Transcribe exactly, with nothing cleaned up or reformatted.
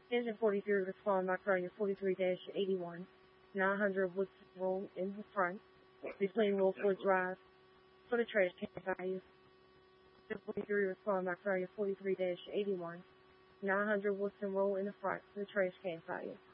Engine forty-three respond by Courier forty-three dash eighty-one. nine hundred Woodson Road in the front, between Wolfwood Drive, for the trash can value. Engine forty-three respond by Courier forty-three dash eighty-one. nine hundred Woodson Road in the front, for the trash can value.